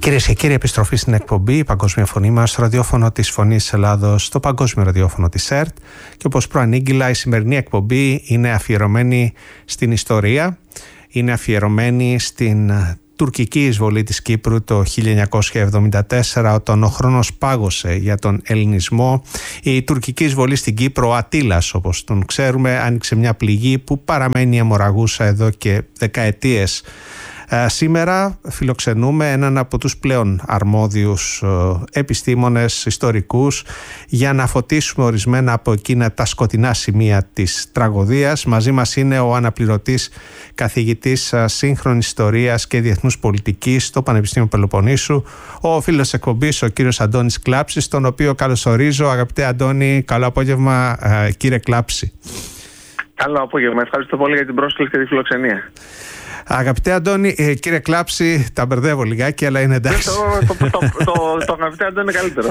Κυρίες και κύριοι, επιστροφή στην εκπομπή «Η Παγκόσμια Φωνή» μας στο ραδιόφωνο της Φωνής Ελλάδος, στο παγκόσμιο ραδιόφωνο της ΕΡΤ. Και όπως προανήγγυλα, η σημερινή εκπομπή είναι αφιερωμένη στην ιστορία, είναι αφιερωμένη στην τουρκική εισβολή της Κύπρου το 1974, όταν ο χρόνος πάγωσε για τον ελληνισμό. Η τουρκική εισβολή στην Κύπρο, ο Ατήλας όπως τον ξέρουμε, άνοιξε μια πληγή που παραμένει αιμορραγούσα εδώ και δεκαετίες. Σήμερα φιλοξενούμε έναν από τους πλέον αρμόδιους επιστήμονες, ιστορικούς, για να φωτίσουμε ορισμένα από εκείνα τα σκοτεινά σημεία της τραγωδίας. Μαζί μας είναι ο αναπληρωτής καθηγητής σύγχρονης ιστορίας και διεθνούς πολιτικής στο Πανεπιστήμιο Πελοποννήσου, ο φίλος της εκπομπής, ο κύριος Αντώνης Κλάψης, τον οποίο καλωσορίζω. Αγαπητέ Αντώνη, καλό απόγευμα κύριε Κλάψη. Καλό απόγευμα, ευχαριστώ πολύ για την πρόσκληση και τη φιλοξενία. Αγαπητέ Αντώνη, κύριε Κλάψη, τα μπερδεύω λιγάκι, αλλά είναι εντάξει. Το αγαπητέ Αντώνη είναι καλύτερο.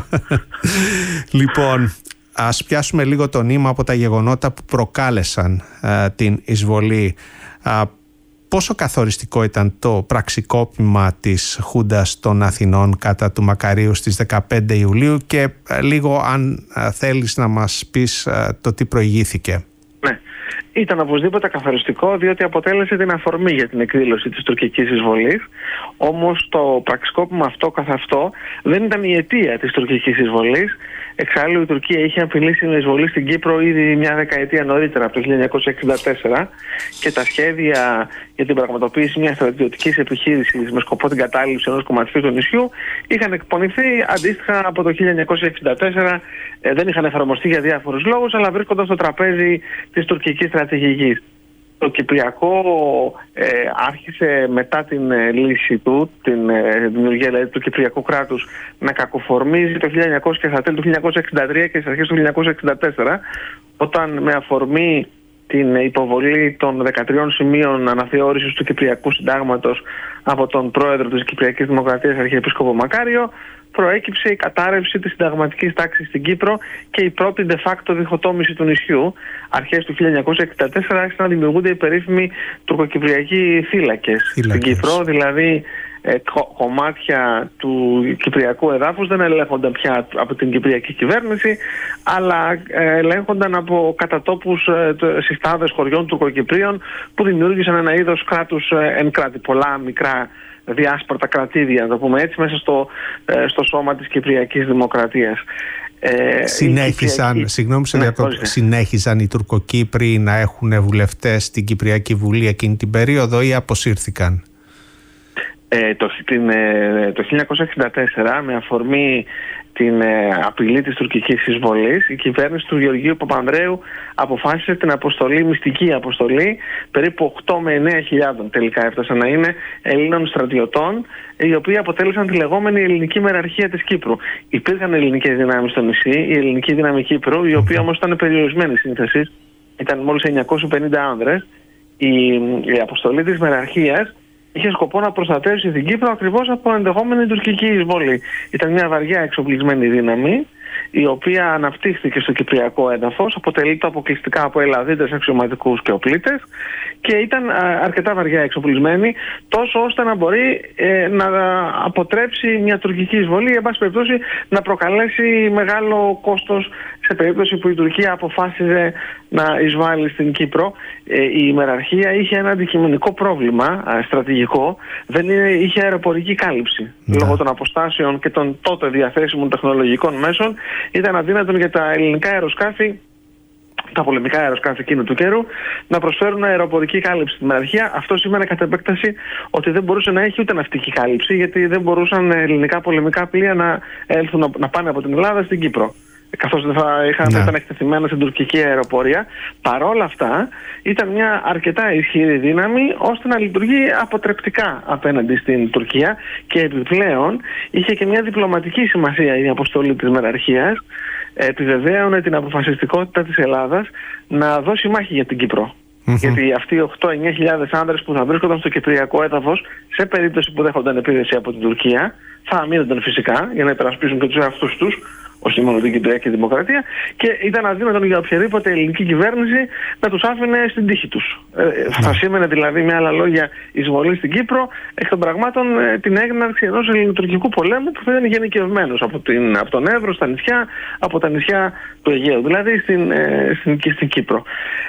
Λοιπόν, ας πιάσουμε λίγο το νήμα από τα γεγονότα που προκάλεσαν την εισβολή. Πόσο καθοριστικό ήταν το πραξικόπημα της Χούντας των Αθηνών κατά του Μακαρίου στις 15 Ιουλίου και λίγο αν θέλεις να μας πεις το τι προηγήθηκε. Ναι. Ήταν οπωσδήποτε καθοριστικό, διότι αποτέλεσε την αφορμή για την εκδήλωση της τουρκικής εισβολής. Όμως το πραξικόπημα αυτό καθ' αυτό δεν ήταν η αιτία της τουρκικής εισβολής. Εξάλλου η Τουρκία είχε απειλήσει με εισβολή στην Κύπρο ήδη μια δεκαετία νωρίτερα, από το 1964, και τα σχέδια για την πραγματοποίηση μιας στρατιωτικής επιχείρησης με σκοπό την κατάληψη ενός κομματιού του νησιού είχαν εκπονηθεί αντίστοιχα από το 1964. Δεν είχαν εφαρμοστεί για διάφορους λόγους, αλλά βρίσκονταν στο τραπέζι της τουρκικής στρατηγικής. Το Κυπριακό άρχισε μετά την λύση του, την δημιουργία δηλαδή του Κυπριακού κράτους, να κακοφορμίζει το 1963 και στις αρχές του 1964, όταν με αφορμή την υποβολή των 13 σημείων αναθεώρησης του Κυπριακού Συντάγματος από τον πρόεδρο της Κυπριακής Δημοκρατίας, Αρχιεπίσκοπο Μακάριο, προέκυψε η κατάρρευση της συνταγματικής τάξης στην Κύπρο και η πρώτη de facto διχοτόμηση του νησιού. Αρχές του 1964 άρχισαν να δημιουργούνται οι περίφημοι τουρκοκυπριακοί θύλακες στην Κύπρο, δηλαδή κομμάτια του κυπριακού εδάφους δεν ελέγχονταν πια από την κυπριακή κυβέρνηση, αλλά ελέγχονταν από κατατόπους συστάδες χωριών τουρκοκυπρίων που δημιούργησαν ένα είδος κράτους εν κράτη, πολλά μικρά διάσπαρτα κρατήδια, να το πούμε έτσι, μέσα στο σώμα της Κυπριακής Δημοκρατίας. Συνέχισαν οι Τουρκοκύπροι να έχουν βουλευτές στην Κυπριακή Βουλή εκείνη την περίοδο ή αποσύρθηκαν? Το 1964, με αφορμή την απειλή της τουρκικής εισβολής, η κυβέρνηση του Γεωργίου Παπανδρέου αποφάσισε την αποστολή, μυστική αποστολή, περίπου 8 με 9 χιλιάδων τελικά έφτασαν να είναι, Ελλήνων στρατιωτών, οι οποίοι αποτέλεσαν τη λεγόμενη ελληνική μεραρχία της Κύπρου. Υπήρχαν ελληνικές δυνάμεις στο νησί, η ελληνική δύναμη Κύπρου, η οποία όμως ήταν περιορισμένη σύνθεση, ήταν μόλις 950 άνδρες. Η αποστολή της μεραρχίας είχε σκοπό να προστατεύσει την Κύπρο ακριβώς από ενδεχόμενη τουρκική εισβολή. Ήταν μια βαριά εξοπλισμένη δύναμη, η οποία αναπτύχθηκε στο κυπριακό έδαφος, αποτελείται αποκλειστικά από Ελλαδίτες, αξιωματικούς και οπλίτες, και ήταν αρκετά βαριά εξοπλισμένη, τόσο ώστε να μπορεί να αποτρέψει μια τουρκική εισβολή, εν πάση περιπτώσει να προκαλέσει μεγάλο κόστος σε περίπτωση που η Τουρκία αποφάσιζε να εισβάλλει στην Κύπρο. Η ημεραρχία είχε ένα αντικειμενικό πρόβλημα στρατηγικό, δεν είχε αεροπορική κάλυψη. Λόγω των αποστάσεων και των τότε διαθέσιμων τεχνολογικών μέσων, ήταν αδύνατον για τα ελληνικά αεροσκάφη, τα πολεμικά αεροσκάφη εκείνου του καιρού, να προσφέρουν αεροπορική κάλυψη στην ημεραρχία. Αυτό σημαίνει κατ' επέκταση ότι δεν μπορούσε να έχει ούτε ναυτική κάλυψη, γιατί δεν μπορούσαν ελληνικά πολεμικά πλοία να έλθουν να πάνε από την Ελλάδα στην Κύπρο, καθώς ήταν εκτεθειμένα στην τουρκική αεροπορία. Παρόλα αυτά, ήταν μια αρκετά ισχυρή δύναμη ώστε να λειτουργεί αποτρεπτικά απέναντι στην Τουρκία, και επιπλέον είχε και μια διπλωματική σημασία η αποστολή της μεραρχίας. Επιβεβαίωνε την αποφασιστικότητα της Ελλάδας να δώσει μάχη για την Κύπρο. Γιατί αυτοί οι 8-9 χιλιάδες άνδρες που θα βρίσκονταν στο κυπριακό έδαφος, σε περίπτωση που δέχονταν επίθεση από την Τουρκία, θα αμήνονταν φυσικά για να υπερασπίσουν και τους εαυτούς τους, όχι μόνο την Κυπριακή Δημοκρατία, και ήταν αδύνατον για οποιαδήποτε ελληνική κυβέρνηση να τους άφηνε στην τύχη τους. Θα σήμαινε δηλαδή, με άλλα λόγια, εισβολή στην Κύπρο, εκ των πραγμάτων την έγναρξη ενός ελληνοτουρκικού πολέμου που θα ήταν γενικευμένος από τον Εύρο στα νησιά, από τα νησιά του Αιγαίου, δηλαδή στην Κύπρο.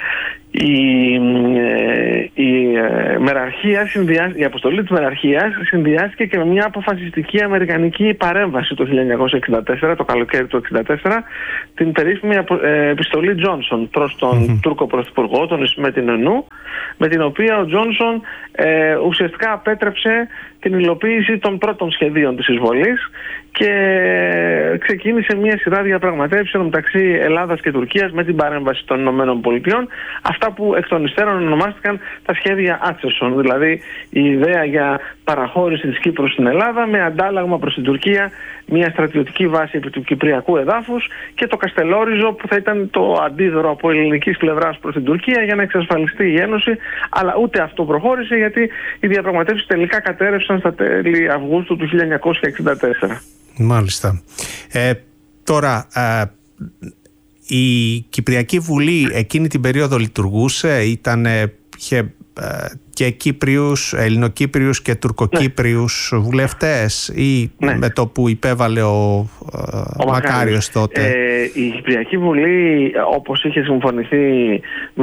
Η αποστολή της μεραρχίας συνδυάστηκε και με μια αποφασιστική αμερικανική παρέμβαση το 1964, το καλοκαίρι του 1964, την περίφημη επιστολή Τζόνσον προς τον Τούρκο Πρωθυπουργό, τον Ισμέτ Ινονού, με την οποία ο Τζόνσον ουσιαστικά απέτρεψε την υλοποίηση των πρώτων σχεδίων της εισβολής και ξεκίνησε μια σειρά διαπραγματεύσεων μεταξύ Ελλάδας και Τουρκίας με την παρέμβαση των Ηνωμένων Πολιτειών, αυτά που εκ των υστέρων ονομάστηκαν τα σχέδια Άτσεσον, δηλαδή η ιδέα για παραχώρηση της Κύπρου στην Ελλάδα με αντάλλαγμα προς την Τουρκία μια στρατιωτική βάση επί του κυπριακού εδάφους και το Καστελόριζο που θα ήταν το αντίδωρο από ελληνικής πλευράς προς την Τουρκία για να εξασφαλιστεί η Ένωση, αλλά ούτε αυτό προχώρησε γιατί οι διαπραγματεύσεις τελικά κατέρευσαν στα τέλη Αυγούστου του 1964. Μάλιστα. Τώρα, η Κυπριακή Βουλή εκείνη την περίοδο λειτουργούσε, είχε και Κύπριους, Ελληνοκύπριους και Τουρκοκύπριους βουλευτές, ή με το που υπέβαλε ο Μακάριος τότε? Η Κυπριακή Βουλή, όπως είχε συμφωνηθεί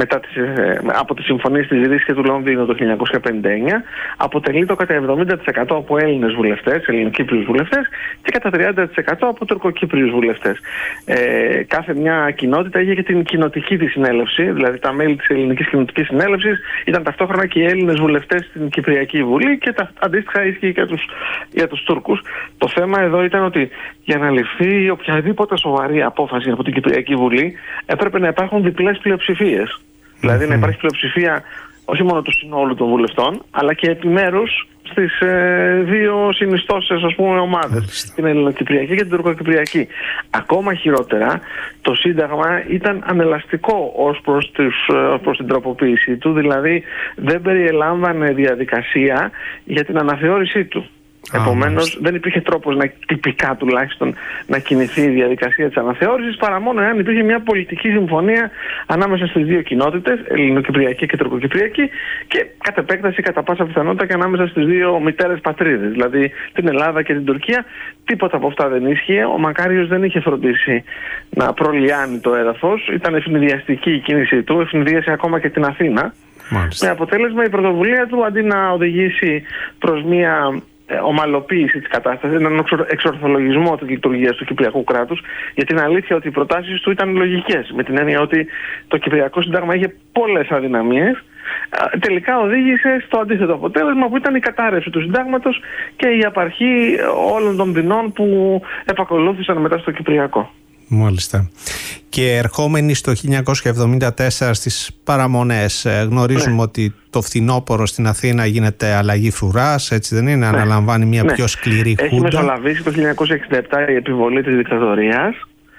από τις συμφωνίες της Ρήσης και του Λονδίνου το 1959, αποτελείται κατά 70% από Έλληνες βουλευτές, Ελληνοκύπριους βουλευτές, και κατά 30% από Τουρκοκύπριους βουλευτές. Κάθε μια κοινότητα είχε και την κοινοτική της συνέλευση, δηλαδή τα μέλη της Ελληνικής Κοινοτικής Συνέλευσης ήταν ταυτόχρονα και οι Έλληνες βουλευτές στην Κυπριακή Βουλή, και αντίστοιχα ίσχυε και για τους Τούρκους. Το θέμα εδώ ήταν ότι για να ληφθεί οποιαδήποτε σοβαρή απόφαση από την Κυπριακή Βουλή έπρεπε να υπάρχουν διπλές πλειοψηφίες. Δηλαδή να υπάρχει πλειοψηφία όχι μόνο του συνόλου των βουλευτών, αλλά και επιμέρους στις δύο συνιστώσεις, ας πούμε, ομάδες, την Ελληνοκυπριακή και την Τουρκοκυπριακή. Ακόμα χειρότερα, το Σύνταγμα ήταν ανελαστικό ως προς την τροποποίησή του, δηλαδή δεν περιελάμβανε διαδικασία για την αναθεώρησή του. Επομένως δεν υπήρχε τρόπος τυπικά τουλάχιστον να κινηθεί η διαδικασία της αναθεώρησης, παρά μόνο εάν υπήρχε μια πολιτική συμφωνία ανάμεσα στις δύο κοινότητες, Ελληνοκυπριακή και Τουρκοκυπριακή, και κατ' επέκταση κατά πάσα πιθανότητα και ανάμεσα στις δύο μητέρες πατρίδες, δηλαδή την Ελλάδα και την Τουρκία. Τίποτα από αυτά δεν ίσχυε. Ο Μακάριος δεν είχε φροντίσει να προλιάνει το έδαφος. Ήταν ευνηδιαστική η κίνησή του, ευνηδίασε ακόμα και την Αθήνα. Με αποτέλεσμα η πρωτοβουλία του, αντί να οδηγήσει προς μια ομαλοποίηση της κατάστασης, έναν εξορθολογισμό της λειτουργίας του Κυπριακού κράτους, γιατί είναι αλήθεια ότι οι προτάσεις του ήταν λογικές, με την έννοια ότι το Κυπριακό Σύνταγμα είχε πολλές αδυναμίες, τελικά οδήγησε στο αντίθετο αποτέλεσμα, που ήταν η κατάρρευση του Συντάγματος και η απαρχή όλων των δεινών που επακολούθησαν μετά στο Κυπριακό. Μάλιστα. Και ερχόμενοι στο 1974 στις παραμονές, γνωρίζουμε ότι το φθινόπωρο στην Αθήνα γίνεται αλλαγή φρουράς, έτσι δεν είναι? Αναλαμβάνει μια πιο σκληρή χούντα. Έχει μεσολαβήσει το 1967 η επιβολή της δικτατορίας.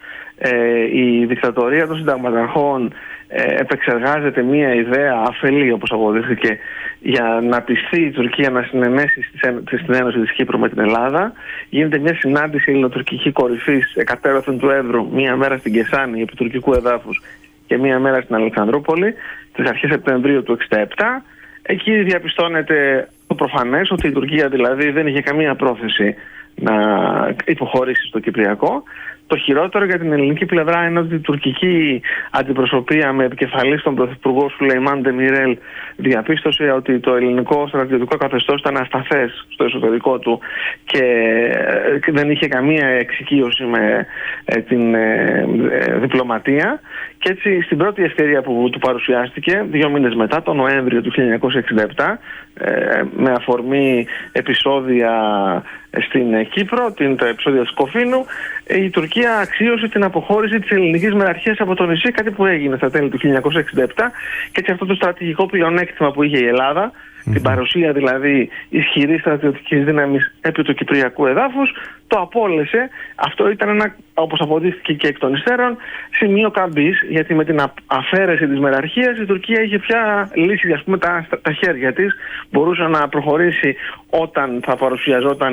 Η δικτατορία των συνταγματαρχών επεξεργάζεται μια ιδέα αφελή, όπως αποδείχθηκε, για να πιστεί η Τουρκία να συνενέσει στην Ένωση της Κύπρου με την Ελλάδα. Γίνεται μια συνάντηση ελληνοτουρκική κορυφής εκατέρωθεν του Εύρου, μία μέρα στην Κεσάνη επί τουρκικού εδάφους και μία μέρα στην Αλεξανδρούπολη, στις αρχές Σεπτεμβρίου του 1967. Εκεί διαπιστώνεται το προφανές, ότι η Τουρκία δηλαδή δεν είχε καμία πρόθεση να υποχωρήσει στο Κυπριακό. Το χειρότερο για την ελληνική πλευρά είναι ότι η τουρκική αντιπροσωπεία με επικεφαλής τον Πρωθυπουργό Σουλεϊμάν Ντεμιρέλ διαπίστωσε ότι το ελληνικό στρατιωτικό καθεστώς ήταν ασταθές στο εσωτερικό του και δεν είχε καμία εξοικείωση με την διπλωματία, και έτσι στην πρώτη ευκαιρία που του παρουσιάστηκε 2 μήνες μετά, τον Νοέμβριο του 1967, με αφορμή επεισόδια στην Κύπρο, το επεισόδιο της Κοφίνου, η Τουρκία αξίωσε την αποχώρηση της ελληνικής μεραρχίας από το νησί, κάτι που έγινε στα τέλη του 1967, και έτσι αυτό το στρατηγικό πλεονέκτημα που είχε η Ελλάδα την παρουσία δηλαδή ισχυρής στρατιωτικής δύναμης επί του κυπριακού εδάφους, το απόλυσε. Αυτό ήταν ένα, όπως αποδείχθηκε και εκ των υστέρων, σημείο καμπής, γιατί με την αφαίρεση της μεραρχίας η Τουρκία είχε πια λύσει, ας πούμε, τα χέρια της. Μπορούσε να προχωρήσει όταν θα παρουσιαζόταν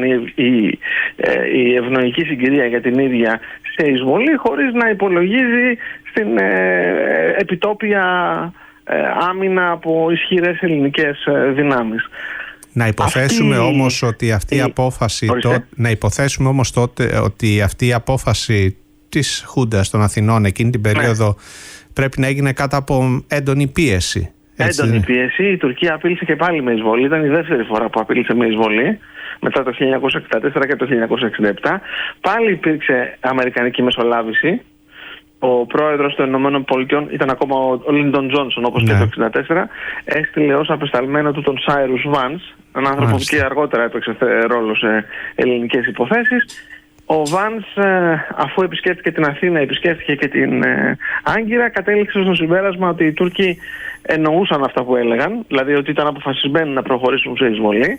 η ευνοϊκή συγκυρία για την ίδια σε εισβολή, χωρίς να υπολογίζει στην επιτόπια άμυνα από ισχυρές ελληνικές δυνάμεις. Να υποθέσουμε όμως ότι αυτή η απόφαση να υποθέσουμε όμως τότε ότι αυτή η απόφαση της Χούντας των Αθηνών εκείνη την περίοδο πρέπει να έγινε κάτω από έντονη πίεση. Έντονη πίεση. Η Τουρκία απείλησε και πάλι με εισβολή. Ήταν η δεύτερη φορά που απείλησε με εισβολή, μετά το 1964 και το 1967. Πάλι υπήρξε αμερικανική μεσολάβηση. Ο πρόεδρος των Ηνωμένων Πολιτειών ήταν ακόμα ο Λίντον Τζόνσον, όπως και το 1964. Έστειλε ως απεσταλμένο του τον Σάιρους Βάνς, έναν άνθρωπο που και αργότερα έπαιξε ρόλο σε ελληνικές υποθέσεις. Ο Βάνς, αφού επισκέφτηκε την Αθήνα, επισκέφτηκε και την Άγκυρα, κατέληξε στο συμπέρασμα ότι οι Τούρκοι εννοούσαν αυτά που έλεγαν, δηλαδή ότι ήταν αποφασισμένοι να προχωρήσουν σε εισβολή.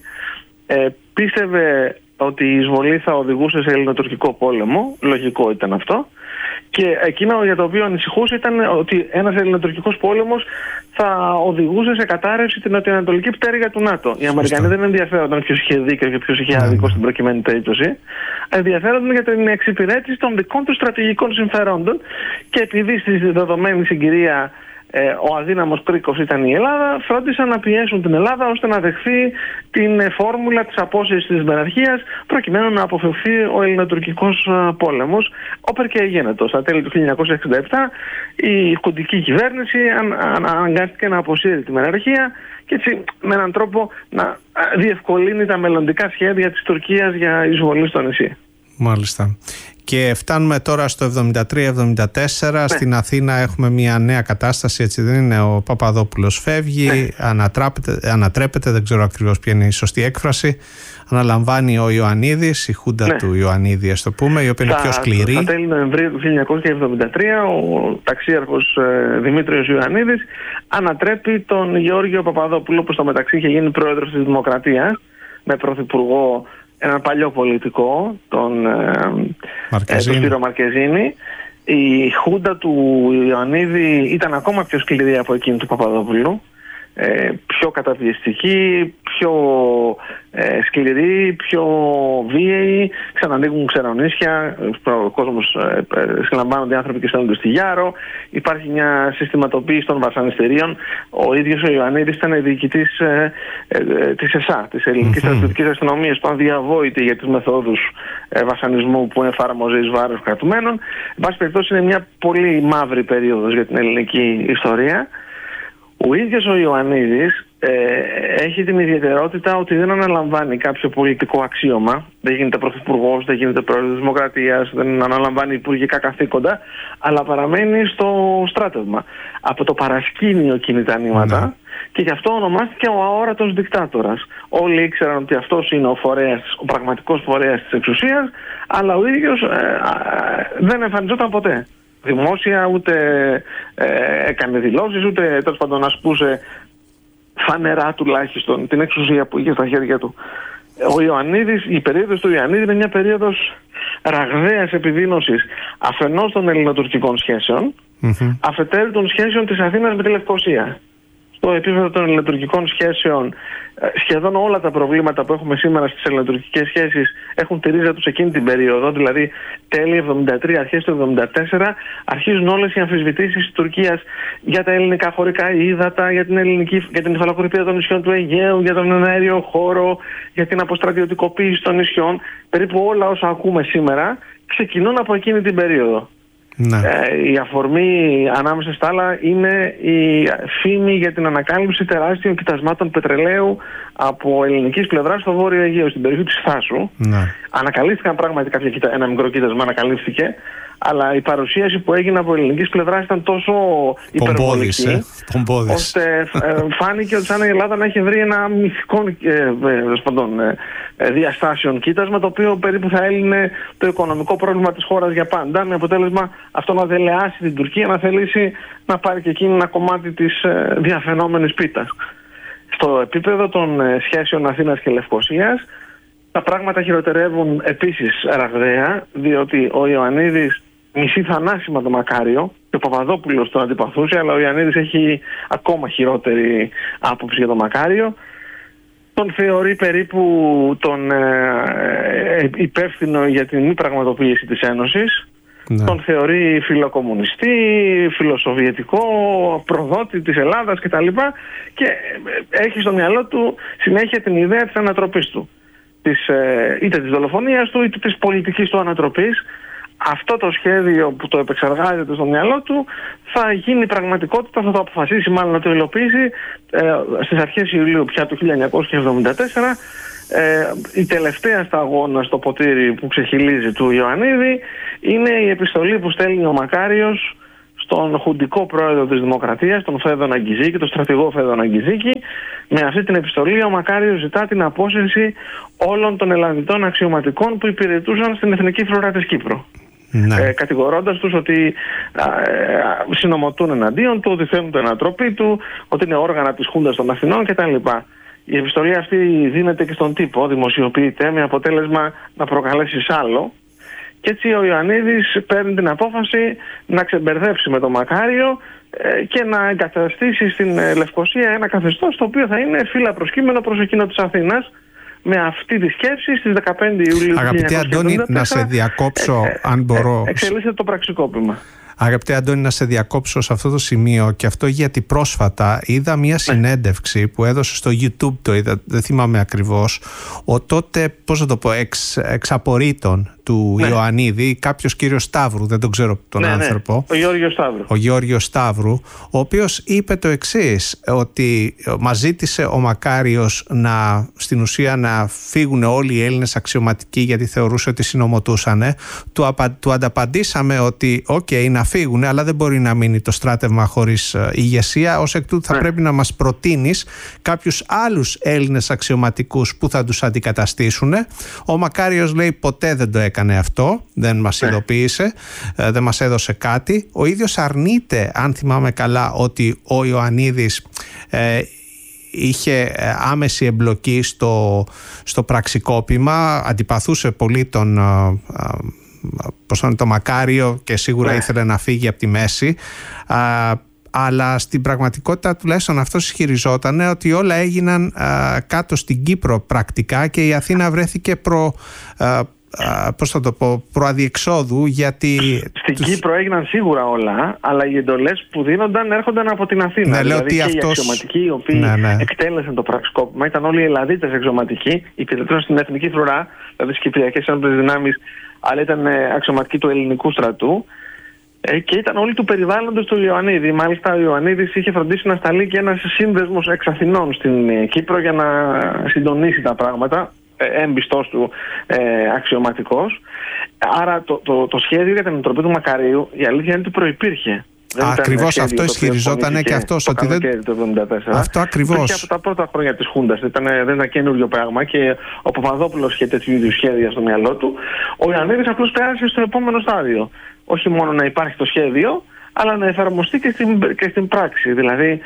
Πίστευε ότι η εισβολή θα οδηγούσε σε ελληνοτουρκικό πόλεμο, λογικό ήταν αυτό. Και εκείνο για το οποίο ανησυχούσε ήταν ότι ένας ελληνοτουρκικός πόλεμος θα οδηγούσε σε κατάρρευση την νοτιοανατολική πτέρυγα του ΝΑΤΟ. Οι Αμερικανοί δεν ενδιαφέρονταν ποιος είχε δίκιο και ποιος είχε άδικο στην προκειμένη περίπτωση. Ενδιαφέρονταν για την εξυπηρέτηση των δικών τους στρατηγικών συμφερόντων, και επειδή στη δεδομένη συγκυρία ο αδύναμος κρίκος ήταν η Ελλάδα, φρόντισαν να πιέσουν την Ελλάδα ώστε να δεχθεί την φόρμουλα της απόσυρσης της μεραρχίας, προκειμένου να αποφευθεί ο ελληνοτουρκικός πόλεμος. Όπερ και εγένετο. Στα τέλη του 1967 η χουντική κυβέρνηση αναγκάστηκε να αποσύρει τη μεραρχία και έτσι με έναν τρόπο να διευκολύνει τα μελλοντικά σχέδια της Τουρκίας για εισβολή στο νησί. Μάλιστα. Και φτάνουμε τώρα στο 73-74. Στην Αθήνα έχουμε μια νέα κατάσταση, έτσι δεν είναι? Ο Παπαδόπουλος φεύγει, ανατρέπεται, δεν ξέρω ακριβώς ποια είναι η σωστή έκφραση. Αναλαμβάνει ο Ιωαννίδης, η Χούντα του Ιωαννίδη, ας το πούμε, η οποία είναι πιο σκληρή. Στα τέλη Νοεμβρίου του 1973 ο ταξίαρχος Δημήτριος Ιωαννίδης ανατρέπει τον Γεώργιο Παπαδόπουλο, που στο μεταξύ είχε γίνει πρόεδρος της Δημοκρατίας, με πρωθυπουργό έναν παλιό πολιτικό, τον Σπύρο Μαρκεζίνη. Η Χούντα του Ιωαννίδη ήταν ακόμα πιο σκληρή από εκείνη του Παπαδόπουλου, πιο καταπιεστική, πιο σκληρή, πιο βίαιη. Ξανανοίγουν ξερονίσια, ο κόσμος συλλαμβάνονται οι άνθρωποι και στέλνονται στη Γιάρο. Υπάρχει μια συστηματοποίηση των βασανιστήριων. Ο ίδιος ο Ιωαννίδης ήταν διοικητής της ΕΣΑ, της Ελληνικής Στρατιωτικής Αστυνομίας, που ήταν διαβόητη για τις μεθόδους βασανισμού που εφάρμοζε εις βάρος κρατουμένων. Εν πάση περιπτώσει, είναι μια πολύ μαύρη περίοδος για την ελληνική ιστορία. Ο ίδιος ο Ιωαννίδης έχει την ιδιαιτερότητα ότι δεν αναλαμβάνει κάποιο πολιτικό αξίωμα. Δεν γίνεται πρωθυπουργός, δεν γίνεται πρόεδρος της Δημοκρατίας, δεν αναλαμβάνει υπουργικά καθήκοντα, αλλά παραμένει στο στράτευμα. Από το παρασκήνιο κινεί τα νήματα και γι' αυτό ονομάστηκε ο αόρατος δικτάτορας. Όλοι ήξεραν ότι αυτός είναι ο πραγματικός φορέας της εξουσίας, αλλά ο ίδιος δεν εμφανιζόταν ποτέ δημόσια, ούτε έκανε δηλώσεις, ούτε τέλος πάντων ασκούσε φανερά τουλάχιστον την εξουσία που είχε στα χέρια του. Ο Ιωαννίδης, η περίοδος του Ιωαννίδη είναι μια περίοδος ραγδαίας επιδείνωσης αφενός των ελληνοτουρκικών σχέσεων, αφετέρου των σχέσεων της Αθήνας με τη Λευκοσία. Στο επίπεδο των ελληνοτουρκικών σχέσεων, σχεδόν όλα τα προβλήματα που έχουμε σήμερα στις ελληνοτουρκικές σχέσεις έχουν τη ρίζα τους εκείνη την περίοδο, δηλαδή τέλη 73, αρχές του 74, αρχίζουν όλες οι αμφισβητήσεις της Τουρκίας για τα ελληνικά χωρικά ύδατα, για την υφαλοκρηπία των νησιών του Αιγαίου, για τον εναέριο χώρο, για την αποστρατιωτικοποίηση των νησιών. Περίπου όλα όσα ακούμε σήμερα ξεκινούν από εκείνη την περίοδο. Η αφορμή ανάμεσα στα άλλα είναι η φήμη για την ανακάλυψη τεράστιων κοιτασμάτων πετρελαίου από ελληνικής πλευράς στο Βόρειο Αιγαίο, στην περιοχή της Θάσου. Ανακαλύφθηκαν πράγματι ένα μικρό κοίτασμα, ανακαλύφθηκε, αλλά η παρουσίαση που έγινε από ελληνικής πλευράς ήταν τόσο υπερβολική, ώστε φάνηκε ότι σαν η Ελλάδα να έχει βρει ένα μυθικό διαστάσεων κοίτασμα, το οποίο περίπου θα έλυνε το οικονομικό πρόβλημα της χώρας για πάντα, με αποτέλεσμα αυτό να δελεάσει την Τουρκία, να θελήσει να πάρει και εκείνη ένα κομμάτι της διαφαινόμενης πίτας. Στο επίπεδο των σχέσεων Αθήνας και Λευκωσίας, τα πράγματα χειροτερεύουν επίσης ραγδαία, διότι ο Ιωαννίδης μισεί θανάσιμα τον Μακάριο και ο Παπαδόπουλος τον αντιπαθούσε, αλλά ο Ιωαννίδης έχει ακόμα χειρότερη άποψη για τον Μακάριο. Τον θεωρεί περίπου τον υπεύθυνο για την μη πραγματοποίηση της Ένωσης. Ναι. Τον θεωρεί φιλοκομμουνιστή, φιλοσοβιετικό, προδότη της Ελλάδας κτλ. Και έχει στο μυαλό του συνέχεια την ιδέα της ανατροπής του. Είτε της δολοφονίας του, είτε της πολιτικής του ανατροπής. Αυτό το σχέδιο που το επεξεργάζεται στο μυαλό του θα γίνει πραγματικότητα, θα το αποφασίσει μάλλον να το υλοποιήσει στις αρχές Ιουλίου πια του 1974. Η τελευταία σταγόνα στο ποτήρι που ξεχυλίζει του Ιωαννίδη είναι η επιστολή που στέλνει ο Μακάριος στον χουντικό πρόεδρο της Δημοκρατίας, τον Φέδων Αγκιζίκη, τον στρατηγό Φέδων Αγκιζίκη. Με αυτή την επιστολή ο Μακάριος ζητά την απόσυρση όλων των Ελλαδιτών αξιωματικών που υπηρετούσαν στην εθνική φρουρά της Κύπρου. Ναι. Κατηγορώντας τους ότι συνομωτούν εναντίον του, ότι θέλουν την ανατροπή του, ότι είναι όργανα της Χούντας των Αθηνών κτλ. Η επιστολή αυτή δίνεται και στον τύπο, δημοσιοποιείται με αποτέλεσμα να προκαλέσει σάλο. Και έτσι ο Ιωαννίδης παίρνει την απόφαση να ξεμπερδέψει με τον Μακάριο και να εγκαταστήσει στην Λευκωσία ένα καθεστώς το οποίο θα είναι φύλλα προσκύμενο προς εκείνο της Αθήνας. Με αυτή τη σκέψη στις 15 Ιουλίου. Αγαπητέ Αντώνη, να σε διακόψω αν μπορώ. Εξελίσσεται το πραξικόπημα. Αγαπητέ Αντώνη, να σε διακόψω σε αυτό το σημείο, και αυτό γιατί πρόσφατα είδα μια συνέντευξη που έδωσε στο YouTube, το είδα, δεν θυμάμαι ακριβώς, ο τότε, πώς θα το πω, εξαπορρίτων του Ιωαννίδη, κάποιος κύριος Σταύρου, δεν τον ξέρω τον άνθρωπο. Ο Γεώργιος Σταύρου. Ο Γεώργιος Σταύρου, ο οποίος είπε το εξής, ότι μας ζήτησε ο Μακάριος στην ουσία να φύγουν όλοι οι Έλληνες αξιωματικοί γιατί θεωρούσε ότι συνομωτούσαν. Του ανταπαντήσαμε ότι να φύγουν, αλλά δεν μπορεί να μείνει το στράτευμα χωρίς ηγεσία. Ως εκ τούτου θα πρέπει να μας προτείνεις κάποιους άλλους Έλληνες αξιωματικούς που θα τους αντικαταστήσουν. Ο Μακάριος λέει ποτέ δεν το έκανε αυτό, δεν μας ειδοποίησε, δεν μας έδωσε κάτι. Ο ίδιος αρνείται, αν θυμάμαι καλά, ότι ο Ιωαννίδης είχε άμεση εμπλοκή στο πραξικόπημα, αντιπαθούσε πολύ τον Μακάριο και σίγουρα ήθελε να φύγει από τη μέση, αλλά στην πραγματικότητα τουλάχιστον αυτός ισχυριζόταν ότι όλα έγιναν κάτω στην Κύπρο πρακτικά και η Αθήνα βρέθηκε προαδιεξόδου, γιατί... Στην Κύπρο έγιναν σίγουρα όλα, αλλά οι εντολές που δίνονταν έρχονταν από την Αθήνα. Δηλαδή και οι αξιωματικοί οι οποίοι εκτέλεσαν το πραξικόπημα ήταν όλοι οι Ελλαδίτες αξιωματικοί, υπηρετούσαν στην εθνική φρουρά, δηλαδή στις Κυπριακές Ένοπλες Δυνάμεις, αλλά ήταν αξιωματικοί του ελληνικού στρατού και ήταν όλοι του περιβάλλοντος του Ιωαννίδη. Μάλιστα ο Ιωαννίδης είχε φροντίσει να σταλεί και ένας σύνδεσμος εξ Αθηνών στην Κύπρο για να συντονίσει τα πράγματα, έμπιστος του αξιωματικός. Άρα το σχέδιο για την ανατροπή του Μακαρίου, η αλήθεια είναι ότι προϋπήρχε. Ακριβώς αυτό ισχυριζόταν και αυτός. Ότι δεν... Αυτό ακριβώς. Και από τα πρώτα χρόνια της Χούντας δεν ήταν καινούριο πράγμα και ο Παπαδόπουλος είχε τέτοιου είδους σχέδια στο μυαλό του. Ο Ιωαννίδης απλώς πέρασε στο επόμενο στάδιο. Όχι μόνο να υπάρχει το σχέδιο, αλλά να εφαρμοστεί και στην πράξη. Δηλαδή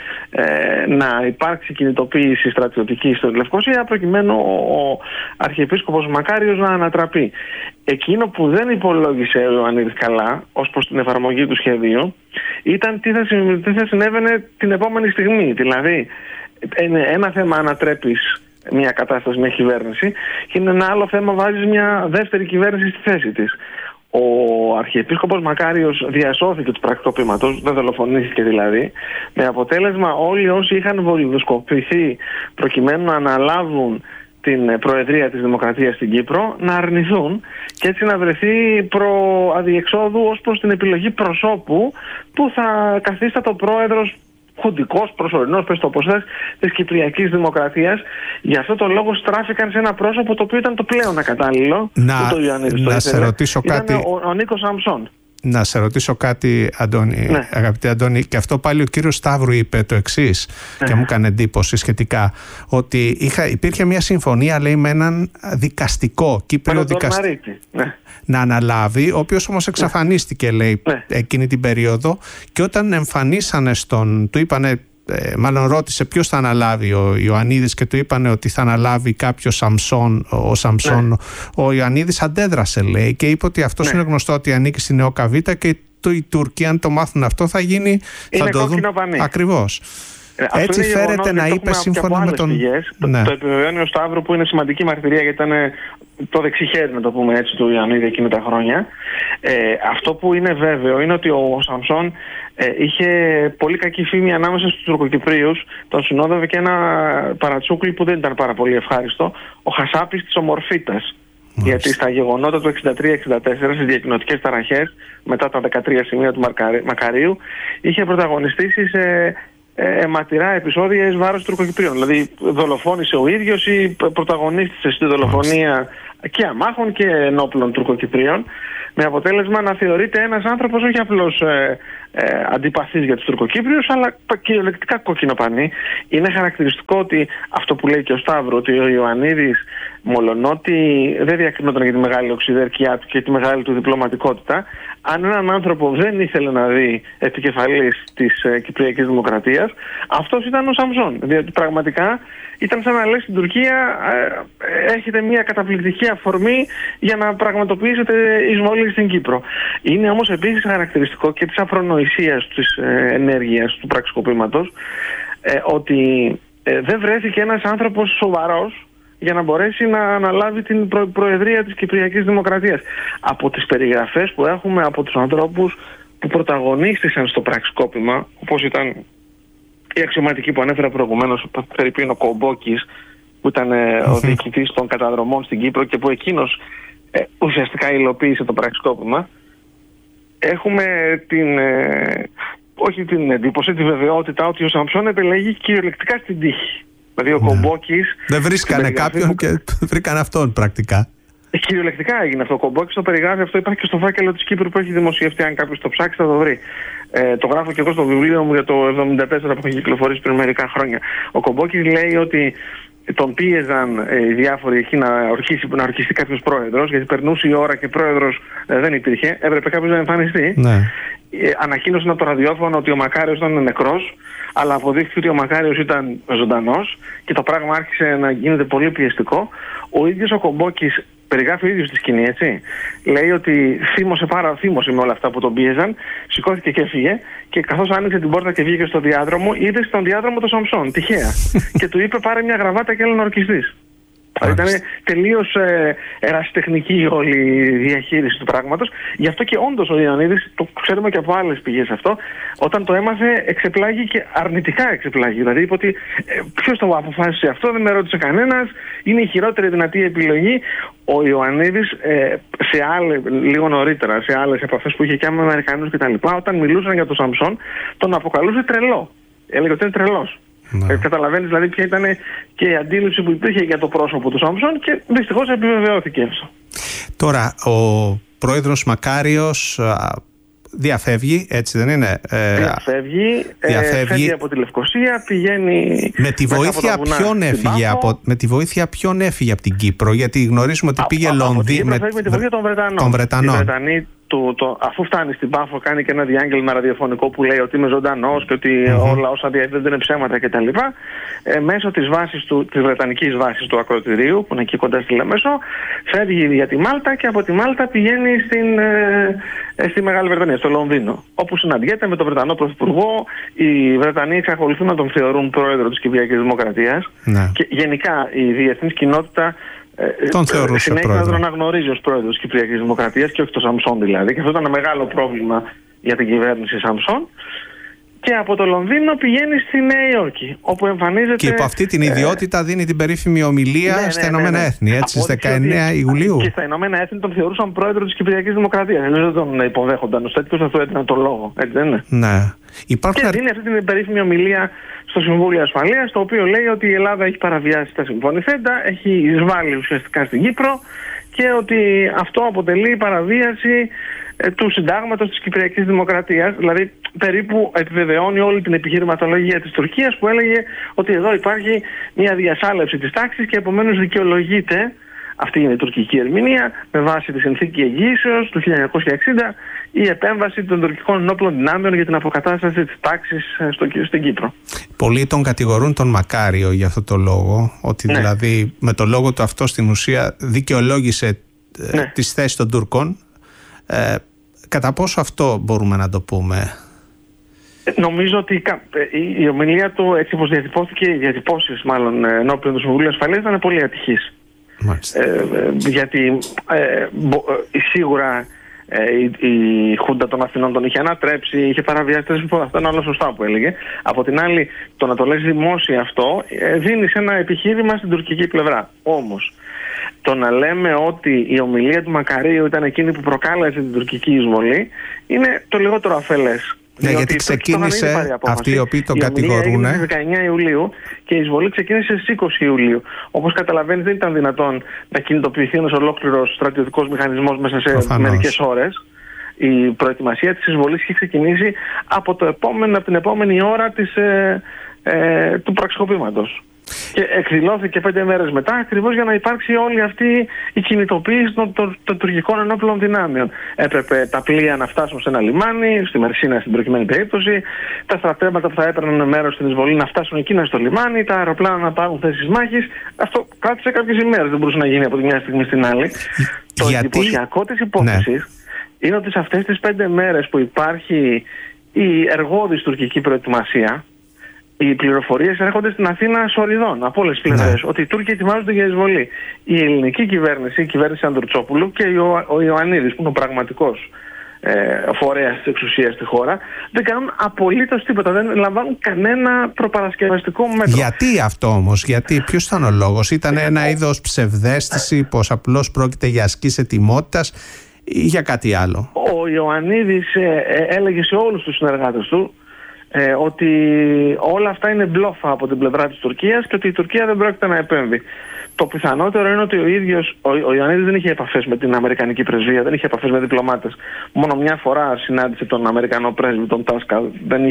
να υπάρξει κινητοποίηση στρατιωτική στην Λευκωσία προκειμένου ο Αρχιεπίσκοπος Μακάριος να ανατραπεί. Εκείνο που δεν υπολόγισε ο Ιωαννίδης καλά ως προς την εφαρμογή του σχεδίου ήταν τι θα συνέβαινε την επόμενη στιγμή. Δηλαδή είναι ένα θέμα ανατρέπεις μια κατάσταση, μια κυβέρνηση, και είναι ένα άλλο θέμα βάζεις μια δεύτερη κυβέρνηση στη θέση της. Ο Αρχιεπίσκοπος Μακάριος διασώθηκε του πραξικοπήματος, δεν δολοφονήθηκε δηλαδή, με αποτέλεσμα όλοι όσοι είχαν βολιδοσκοπηθεί προκειμένου να αναλάβουν την Προεδρία της Δημοκρατίας στην Κύπρο να αρνηθούν και έτσι να βρεθεί προαδιεξόδου ως προς την επιλογή προσώπου που θα καθίσταται ο πρόεδρος χουντικός, προσωρινός, πες το όπως θες, της Κυπριακής Δημοκρατίας. Γι' αυτό το λόγο στράφηκαν σε ένα πρόσωπο το οποίο ήταν το πλέον ακατάλληλο. Να σε ρωτήσω κάτι. Ο Νίκος Σαμψών. Να σε ρωτήσω κάτι, Αντώνη, αγαπητέ Αντώνη, και αυτό πάλι ο κύριος Σταύρου είπε το εξής και μου έκανε εντύπωση σχετικά, ότι υπήρχε μια συμφωνία, λέει, με έναν δικαστικό, Κύπριο δικαστικό, να αναλάβει, ο οποίος όμως εξαφανίστηκε, λέει, εκείνη την περίοδο, και όταν εμφανίσανε του είπανε μάλλον ρώτησε ποιος θα αναλάβει, ο Ιωαννίδης, και του είπανε ότι θα αναλάβει κάποιο Σαμψόν, ο Ιωαννίδης αντέδρασε, λέει, και είπε ότι αυτός είναι γνωστό ότι ανήκει στη Νεοκαβίτα και η Τουρκία, αν το μάθουν αυτό, θα γίνει. Είναι κόκκινο πανί. Ακριβώς. Έτσι φέρεται να είπε σύμφωνα με τον. Ναι. Το επιβεβαιώνει ο Σταύρο, που είναι σημαντική μαρτυρία, γιατί ήταν το δεξιχέρι, να το πούμε έτσι, του Ιωαννίδη εκείνη τα χρόνια. Αυτό που είναι βέβαιο είναι ότι ο Σαμψόν είχε πολύ κακή φήμη ανάμεσα στους Τουρκοκυπρίους. Τον συνόδευε και ένα παρατσούκλι που δεν ήταν πάρα πολύ ευχάριστο, ο Χασάπης της Ομορφίτας. Γιατί στα γεγονότα του 63-64, στις διακοινωτικές ταραχές, μετά τα 13 σημεία του Μακαρίου, είχε πρωταγωνιστήσει σε αιματηρά επεισόδια εις βάρος Τουρκοκυπρίων. Δηλαδή δολοφόνησε ο ίδιος ή πρωταγωνίστησε στη δολοφονία και αμάχων και ενόπλων Τουρκοκυπρίων, με αποτέλεσμα να θεωρείται ένας άνθρωπος όχι απλώς αντιπαθής για τους Τουρκοκύπριους, αλλά κυριολεκτικά κόκκινο πανί. Είναι χαρακτηριστικό ότι αυτό που λέει και ο Σταύρο, ότι ο Ιωαννίδης, μολονότι δεν διακρινόταν για τη μεγάλη οξυδέρκειά του και τη μεγάλη του διπλωματικότητα, αν έναν άνθρωπο δεν ήθελε να δει επικεφαλής της Κυπριακής Δημοκρατίας, αυτός ήταν ο Σαμψόν. Διότι πραγματικά ήταν σαν να λέει στην Τουρκία, έχετε μια καταπληκτική αφορμή για να πραγματοποιήσετε εισβολή στην Κύπρο. Είναι όμως επίσης χαρακτηριστικό και της αφρονοησίας της ενέργειας του πραξικοπήματος, ότι δεν βρέθηκε ένας άνθρωπος σοβαρός για να μπορέσει να αναλάβει την προεδρία της Κυπριακής Δημοκρατίας. Από τις περιγραφές που έχουμε από τους ανθρώπους που πρωταγωνίστησαν στο πραξικόπημα, όπως ήταν η αξιωματική που ανέφερα προηγουμένως, περίπου είναι ο Κομπόκης, που ήταν ο διοικητής των καταδρομών στην Κύπρο και που εκείνος ουσιαστικά υλοποίησε το πραξικόπημα, έχουμε όχι την εντύπωση, τη βεβαιότητα ότι ο Σαμψόν επελέγει κυριολεκτικά στην τύχη. Δηλαδή ο Κομπόκης. Δεν βρίσκανε κάποιον και βρήκαν αυτόν πρακτικά. Κυριολεκτικά έγινε αυτό. Ο Κομπόκης το περιγράφει αυτό. Υπάρχει και στο φάκελο της Κύπρου που έχει δημοσιευτεί. Αν κάποιος το ψάξει, θα το βρει. Το γράφω και εγώ στο βιβλίο μου για το 1974 που έχει κυκλοφορήσει πριν μερικά χρόνια. Ο Κομπόκης λέει ότι τον πίεζαν οι διάφοροι εκεί να ορκιστεί κάποιος πρόεδρος, γιατί περνούσε η ώρα και πρόεδρος δεν υπήρχε. Έπρεπε κάποιος να εμφανιστεί. Ναι. Ανακοίνωσαν από το ραδιόφωνο ότι ο Μακάριος ήταν νεκρός, αλλά αποδείχθηκε ότι ο Μακάριος ήταν ζωντανός και το πράγμα άρχισε να γίνεται πολύ πιεστικό. Ο ίδιος ο Κομπόκης περιγράφει ο ίδιος τη σκηνή, έτσι. Λέει ότι θύμωσε με όλα αυτά που τον πίεζαν, σηκώθηκε και έφυγε και καθώς άνοιξε την πόρτα και βγήκε στο διάδρομο, είδε στον διάδρομο τον Σαμψόν, τυχαία. Και του είπε πάρε μια γραβάτα και έλα να ορκιστείς. Ήταν τελείως ερασιτεχνική όλη η διαχείριση του πράγματος. Γι' αυτό και όντως ο Ιωαννίδης, το ξέρουμε και από άλλες πηγές αυτό, όταν το έμαθε εξεπλάγει και αρνητικά εξεπλάγει. Δηλαδή είπε ότι ποιος το αποφάσισε αυτό, δεν με ρώτησε κανένας, είναι η χειρότερη δυνατή επιλογή. Ο Ιωαννίδης λίγο νωρίτερα, σε άλλες επαφές που είχε και με Αμερικανούς κτλ., όταν μιλούσαν για τον Σαμψόν, τον αποκαλούσε τρελό. Έλεγε ότι είναι τρελός. Ναι. Καταλαβαίνεις δηλαδή ποια ήταν και η αντίληψη που υπήρχε για το πρόσωπο του Σαμψόν και δυστυχώς επιβεβαιώθηκε αυτό. Τώρα ο πρόεδρος Μακάριος διαφεύγει, έτσι δεν είναι? Φεύγει από τη Λευκοσία, πηγαίνει. Με τη βοήθεια ποιον έφυγε από την Κύπρο? Γιατί γνωρίζουμε ότι πήγε Λονδίνο. Με τη βοήθεια των Βρετανών. Οι Βρετανοί αφού φτάνει στην Πάφο, κάνει και ένα διάγγελμα ραδιοφωνικό που λέει ότι είμαι ζωντανός και ότι όλα όσα διαδίδονται είναι ψέματα κτλ. Μέσω της βρετανικής βάσης του ακροτηρίου, που είναι εκεί κοντά στη Λεμεσό, φεύγει για τη Μάλτα και από τη Μάλτα πηγαίνει στη Μεγάλη Βρετανία, στο Λονδίνο, όπου συναντιέται με τον Βρετανό Πρωθυπουργό. Οι Βρετανοί εξακολουθούν να τον θεωρούν πρόεδρο της Κυπριακής Δημοκρατίας. Ναι. Και γενικά η διεθνής κοινότητα συνέχεια να τον αναγνωρίζει ως πρόεδρος της Κυπριακής Δημοκρατίας και όχι το Σαμψόν δηλαδή. Και αυτό ήταν ένα μεγάλο πρόβλημα για την κυβέρνηση Σαμψόν. Και από το Λονδίνο πηγαίνει στη Νέα Υόρκη, όπου εμφανίζεται. Και υπό αυτή την ιδιότητα δίνει την περίφημη ομιλία στα Ηνωμένα Έθνη, έτσι, στις 19 Ιουλίου. Και στα Ηνωμένα Έθνη τον θεωρούσαν πρόεδρο της Κυπριακής Δημοκρατίας. Δεν τον υποδέχονταν ως τέτοιος, αυτό έδιναν το λόγο. Έτσι δεν είναι? Ναι. Και δίνει αυτή την περίφημη ομιλία στο Συμβούλιο Ασφαλείας, το οποίο λέει ότι η Ελλάδα έχει παραβιάσει τα συμφωνηθέντα, έχει εισβάλει ουσιαστικά στην Κύπρο και ότι αυτό αποτελεί παραβίαση του συντάγματος της Κυπριακής Δημοκρατίας. Δηλαδή περίπου επιβεβαιώνει όλη την επιχειρηματολογία της Τουρκίας που έλεγε ότι εδώ υπάρχει μια διασάλευση της τάξης και επομένως δικαιολογείται, αυτή είναι η τουρκική ερμηνεία, με βάση τη συνθήκη εγγύησεως του 1960 η επέμβαση των τουρκικών ενόπλων δυνάμεων για την αποκατάσταση της τάξης στην Κύπρο. Πολλοί τον κατηγορούν τον Μακάριο για αυτό το λόγο, ότι δηλαδή με το λόγο του αυτό στην ουσία δικαιολόγησε τις θέσεις των Τούρκων. Κατά πόσο αυτό μπορούμε να το πούμε? Νομίζω ότι η ομιλία του, έτσι όπως διατυπώθηκε, οι διατυπώσεις μάλλον ενώπιον του Συμβουλίου Ασφαλείας, ήταν πολύ ατυχής. Γιατί σίγουρα η Χούντα των Αθηνών τον είχε ανατρέψει, είχε παραβιάσει. Αυτό είναι όλα σωστά που έλεγε. Από την άλλη, το να το λες δημόσια αυτό δίνει ένα επιχείρημα στην τουρκική πλευρά. Όμως, το να λέμε ότι η ομιλία του Μακαρίου ήταν εκείνη που προκάλεσε την τουρκική εισβολή είναι το λιγότερο αφελές. Ναι, γιατί ξεκίνησε αυτοί οι οποίοι τον κατηγορούν. Στις 19 Ιουλίου και η εισβολή ξεκίνησε στις 20 Ιουλίου. Όπως καταλαβαίνεις, δεν ήταν δυνατόν να κινητοποιηθεί ένας ολόκληρος στρατιωτικός μηχανισμός μέσα σε μερικές ώρες. Η προετοιμασία της εισβολής είχε ξεκινήσει από την επόμενη ώρα του πραξικοπήματος. Και εκδηλώθηκε 5 μέρες μετά, ακριβώς για να υπάρξει όλη αυτή η κινητοποίηση των τουρκικών ενόπλων δυνάμεων. Έπρεπε τα πλοία να φτάσουν σε ένα λιμάνι, στη Μερσίνα στην προκειμένη περίπτωση, τα στρατεύματα που θα έπαιρναν μέρος στην εισβολή να φτάσουν εκείνα στο λιμάνι, τα αεροπλάνα να πάρουν θέσεις μάχης. Αυτό κράτησε κάποιες ημέρες, δεν μπορούσε να γίνει από τη μια στιγμή στην άλλη. Το εντυπωσιακό της υπόθεσης είναι ότι σε αυτές τις 5 μέρες που υπάρχει η εργώδης τουρκική προετοιμασία, οι πληροφορίες έρχονται στην Αθήνα σοριδών από όλες τις πλευρές, ότι οι Τούρκοι ετοιμάζονται για εισβολή. Η ελληνική κυβέρνηση, η κυβέρνηση Ανδρουτσόπουλου και ο Ιωαννίδης, που είναι ο πραγματικός φορέας της εξουσίας στη χώρα, δεν κάνουν απολύτως τίποτα, δεν λαμβάνουν κανένα προπαρασκευαστικό μέτρο. Γιατί αυτό όμως, ποιος ήταν ο λόγος? Ήταν ένα είδος ψευδαίσθηση πως απλώς πρόκειται για ασκήσεις ετοιμότητας ή για κάτι άλλο? Ο Ιωαννίδης έλεγε σε όλους τους συνεργάτες του ότι όλα αυτά είναι μπλόφα από την πλευρά της Τουρκίας και ότι η Τουρκία δεν πρόκειται να επέμβει. Το πιθανότερο είναι ότι ο ίδιος ο Ιωαννίδης δεν είχε επαφές με την Αμερικανική πρεσβεία, δεν είχε επαφές με διπλωμάτες. Μόνο μια φορά συνάντησε τον Αμερικανό πρέσβη, τον Τάσκα.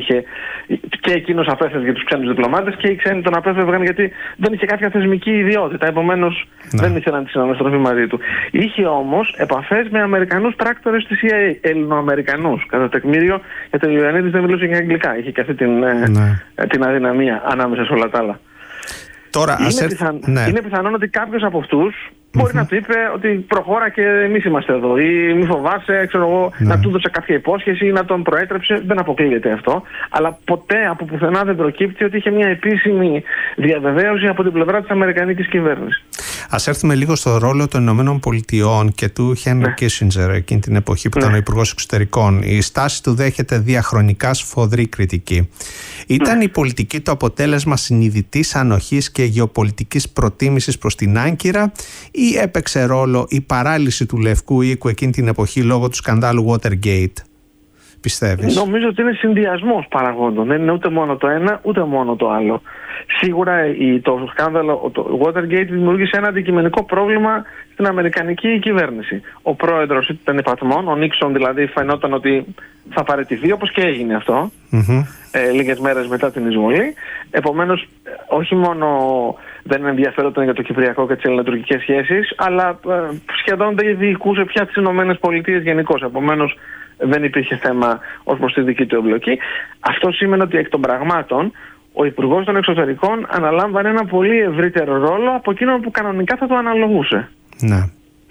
Και εκείνος απέφευγε για τους ξένους διπλωμάτες και οι ξένοι τον απέφευγαν γιατί δεν είχε κάποια θεσμική ιδιότητα. Επομένως δεν ήθελαν τη συναναστροφή μαζί του. Είχε όμως επαφές με Αμερικανούς πράκτορες της CIA, Ελληνοαμερικανούς. Κατά τεκμήριο, γιατί ο Ιωαννίδης δεν μιλούσε και αγγλικά. Είχε και αυτή την αδυναμία ανάμεσα σε όλα τα άλλα. Τώρα, είναι πιθανόν ότι κάποιος από αυτούς μπορεί να του είπε ότι προχώρα και εμείς είμαστε εδώ, ή μη φοβάσαι, ξέρω εγώ, να του δώσε κάποια υπόσχεση ή να τον προέτρεψε. Δεν αποκλείεται αυτό. Αλλά ποτέ από πουθενά δεν προκύπτει ότι είχε μια επίσημη διαβεβαίωση από την πλευρά της αμερικανικής κυβέρνησης. Ας έρθουμε λίγο στο ρόλο των Ηνωμένων Πολιτειών και του Χένρι Κίσινджερ εκείνη την εποχή που ήταν ο Υπουργός Εξωτερικών. Η στάση του δέχεται διαχρονικά σφοδρή κριτική. Ήταν η πολιτική το αποτέλεσμα συνειδητής ανοχής και γεωπολιτικής προτίμησης προς την Άγκυρα, ή έπαιξε ρόλο η παράλυση του Λευκού Οίκου εκείνη την εποχή λόγω του σκανδάλου Watergate? Πιστεύεις? Νομίζω ότι είναι συνδυασμός παραγόντων. Δεν είναι ούτε μόνο το ένα ούτε μόνο το άλλο. Σίγουρα το σκάνδαλο, το Watergate, δημιούργησε ένα αντικειμενικό πρόβλημα στην αμερικανική κυβέρνηση. Ο πρόεδρος ήταν υπατμών, ο Νίξον δηλαδή φαινόταν ότι θα παραιτηθεί, όπως και έγινε αυτό, λίγες μέρες μετά την εισβολή. Επομένως, όχι μόνο δεν ενδιαφέρονταν για το κυπριακό και τις ελληνοτουρκικές σχέσεις, αλλά σχεδόν δεν διοικούσε πια τις ΗΠΑ γενικώς. Επομένως, δεν υπήρχε θέμα ως προς τη δική του εμπλοκή. Αυτό σήμαινε ότι εκ των πραγμάτων ο Υπουργός των Εξωτερικών αναλάμβανε ένα πολύ ευρύτερο ρόλο από εκείνο που κανονικά θα το αναλογούσε. Ναι.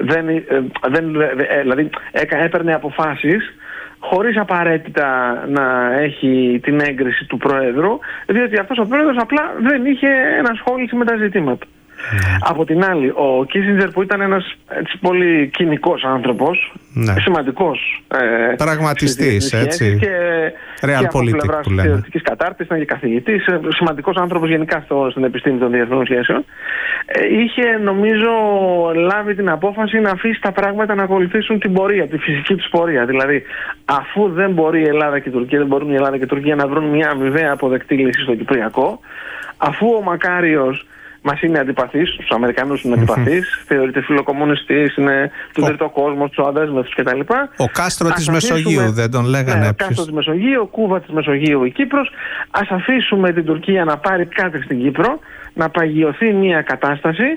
Δηλαδή έπαιρνε αποφάσεις χωρίς απαραίτητα να έχει την έγκριση του Προέδρου, διότι αυτός ο Πρόεδρος απλά δεν είχε ενασχόληση με τα ζητήματα. Από την άλλη, ο Κίσινджερ, που ήταν ένας πολύ κοινικός άνθρωπος, σημαντικός πραγματιστής, έτσι, και από πλευράς θεωρητικής κατάρτισης, ήταν και καθηγητής, σημαντικός άνθρωπος γενικά στην επιστήμη των διεθνών σχέσεων, είχε νομίζω λάβει την απόφαση να αφήσει τα πράγματα να ακολουθήσουν την πορεία, τη φυσική τους πορεία. Δηλαδή, αφού δεν μπορεί η Ελλάδα και η Τουρκία, δεν μπορούν η Ελλάδα και η Τουρκία να βρουν μια αμοιβαία αποδεκτή λύση στο Κυπριακό, αφού ο Μακάριος μας είναι αντιπαθής, στους Αμερικανούς είναι αντιπαθής, θεωρείται φιλοκομμουνιστής, είναι του τρίτου κόσμου, του αδέσμευτους κτλ. Ο Κάστρο της Μεσογείου, δεν τον λέγανε? Ο Κάστρο της Μεσογείου, ο Κούβα της Μεσογείου, η Κύπρος. Ας αφήσουμε την Τουρκία να πάρει κάτι στην Κύπρο, να παγιωθεί μια κατάσταση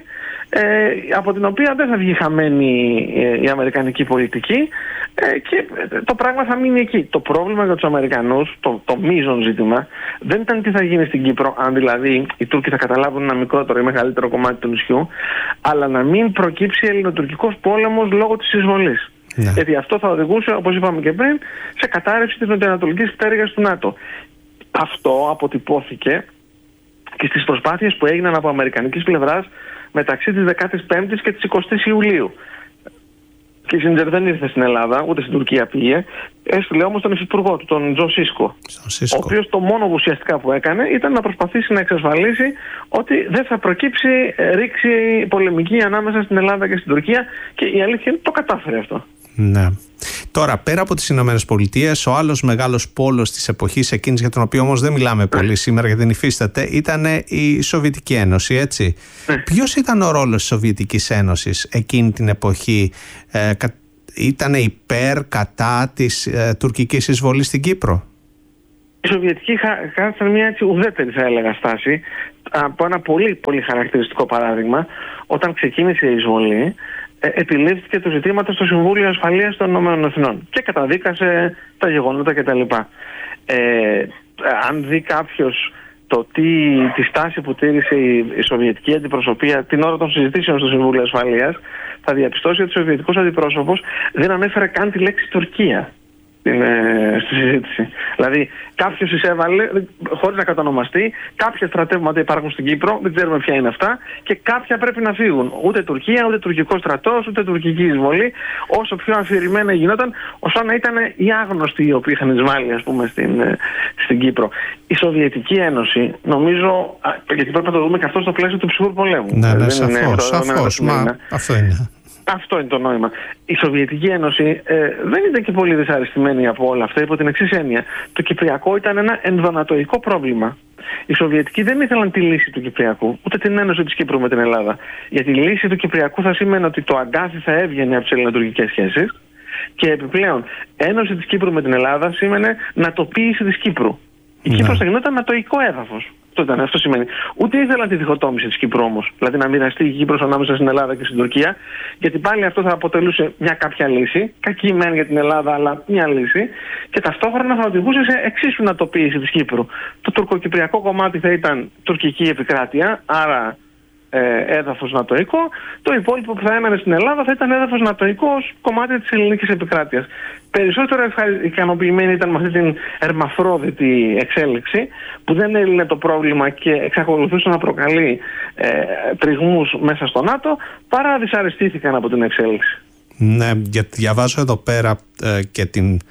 από την οποία δεν θα βγει χαμένη η αμερικανική πολιτική, και το πράγμα θα μείνει εκεί. Το πρόβλημα για τους Αμερικανούς, το μείζον ζήτημα, δεν ήταν τι θα γίνει στην Κύπρο, αν δηλαδή οι Τούρκοι θα καταλάβουν ένα μικρότερο ή μεγαλύτερο κομμάτι του νησιού, αλλά να μην προκύψει ελληνοτουρκικός πόλεμος λόγω της εισβολής. Ναι. Γιατί αυτό θα οδηγούσε, όπως είπαμε και πριν, σε κατάρρευση της νοτιοανατολικής πτέρυγας του ΝΑΤΟ. Αυτό αποτυπώθηκε και στις προσπάθειες που έγιναν από αμερικανικής πλευράς μεταξύ της 15ης και της 20ης Ιουλίου. Κίσιντζερ δεν ήρθε στην Ελλάδα, ούτε στην Τουρκία πήγε. Έστειλε όμως τον υφυπουργό του, τον Τζο Σίσκο. Ο οποίος το μόνο που ουσιαστικά που έκανε ήταν να προσπαθήσει να εξασφαλίσει ότι δεν θα προκύψει ρήξη πολεμική ανάμεσα στην Ελλάδα και στην Τουρκία, και η αλήθεια είναι το κατάφερε αυτό. Ναι. Τώρα, πέρα από τις Ηνωμένες Πολιτείες, ο άλλος μεγάλος πόλος της εποχής εκείνης, για τον οποίο όμως δεν μιλάμε πολύ σήμερα γιατί δεν υφίσταται, ήταν η Σοβιετική Ένωση, έτσι. Ποιος ήταν ο ρόλος της Σοβιετικής Ένωσης εκείνη την εποχή? Ήταν υπέρ, κατά της τουρκικής εισβολής στην Κύπρο? Οι Σοβιετικοί κράτησαν μια έτσι ουδέτερη, θα έλεγα, στάση. Από ένα πολύ πολύ χαρακτηριστικό παράδειγμα, όταν ξεκίνησε η εισβολή, επιλήφθηκε το ζητήματα στο Συμβούλιο Ασφαλείας των Ηνωμένων Εθνών και καταδίκασε τα γεγονότα κτλ. Αν δει κάποιος τη στάση που τήρησε η Σοβιετική αντιπροσωπεία την ώρα των συζητήσεων στο Συμβούλιο Ασφαλείας, θα διαπιστώσει ότι ο Σοβιετικός αντιπρόσωπος δεν ανέφερε καν τη λέξη Τουρκία στη συζήτηση. Δηλαδή κάποιος εισέβαλε χωρίς να κατονομαστεί, κάποια στρατεύματα υπάρχουν στην Κύπρο, δεν ξέρουμε ποια είναι αυτά, και κάποια πρέπει να φύγουν. Ούτε Τουρκία, ούτε τουρκικός στρατός, ούτε τουρκική εισβολή. Όσο πιο αφηρημένα γινόταν, όσο να ήταν οι άγνωστοι οι οποίοι είχαν εισβάλει, ας πούμε, στην Κύπρο. Η Σοβιετική Ένωση, νομίζω, γιατί πρέπει να το δούμε και αυτό στο πλαίσιο του ψυχρού πολέμου. Ναι, σαφώς. Αυτό είναι. Αυτό είναι το νόημα. Η Σοβιετική Ένωση δεν ήταν και πολύ δυσαρεστημένη από όλα αυτά, υπό την εξής έννοια. Το Κυπριακό ήταν ένα ενδονατοϊκό πρόβλημα. Οι Σοβιετικοί δεν ήθελαν τη λύση του Κυπριακού, ούτε την ένωση της Κύπρου με την Ελλάδα. Γιατί η λύση του Κυπριακού θα σημαίνει ότι το αγκάθι θα έβγαινε από τις ελληνοτουρκικές σχέσεις, και επιπλέον ένωση της Κύπρου με την Ελλάδα σήμαινε νατοποίηση της Κύπρου. Η Κύπρος θα γινόταν νατοϊκό έδαφος. Αυτό σημαίνει. Ούτε ήθελαν τη διχοτόμηση της Κύπρου όμως, δηλαδή να μοιραστεί η Κύπρος ανάμεσα στην Ελλάδα και στην Τουρκία, γιατί πάλι αυτό θα αποτελούσε μια κάποια λύση, κακή μεν για την Ελλάδα, αλλά μια λύση, και ταυτόχρονα θα οδηγούσε σε εξίσου νατοποίηση της Κύπρου. Το τουρκοκυπριακό κομμάτι θα ήταν τουρκική επικράτεια, άρα έδαφος νατοϊκό. Το υπόλοιπο που θα έμενε στην Ελλάδα θα ήταν έδαφος νατοϊκό ως κομμάτι της ελληνικής επικράτειας. Περισσότερο ικανοποιημένοι ήταν με αυτή την ερμαφρόδητη εξέλιξη, που δεν έλυνε το πρόβλημα και εξακολουθούσε να προκαλεί τριγμούς μέσα στο ΝΑΤΟ, παρά δυσαρεστήθηκαν από την εξέλιξη. Ναι, γιατί διαβάζω εδώ πέρα και